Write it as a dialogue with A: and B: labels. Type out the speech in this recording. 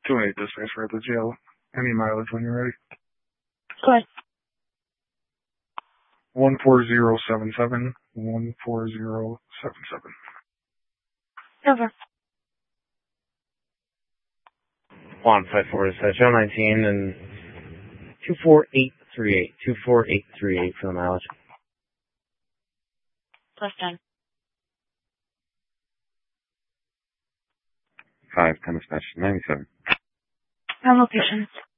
A: 2-8 dispatch for the jail. Any mileage when you're ready.
B: Go ahead.
A: 14077. 14077.
B: Over.
C: 154 dispatch, 019 and 24838. 24838 for the mileage.
B: Plus 10.
D: 510 dispatch, 97.
B: On location.